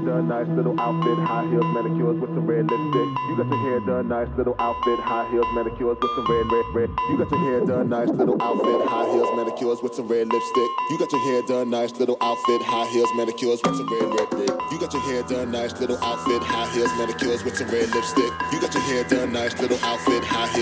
done, nice little outfit, high heels, manicures with some red lipstick. You got your hair done, nice little outfit, high heels, manicures with some red. You got your hair done, nice little outfit, high heels, manicures with some red lipstick. You got your hair done, nice little outfit, high heels, manicures with some red. You got your hair done, nice little outfit, high heels, manicures with some red lipstick. You got your hair done, nice little outfit, high heels.